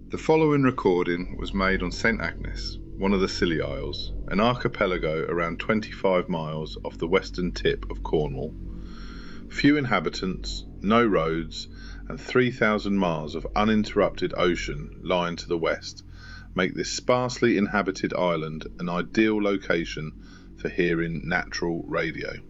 The following recording was made on St Agnes, one of the Scilly Isles, an archipelago around 25 miles off the western tip of Cornwall. Few inhabitants, no roads, and 3,000 miles of uninterrupted ocean lying to the west make this sparsely inhabited island an ideal location for hearing natural radio.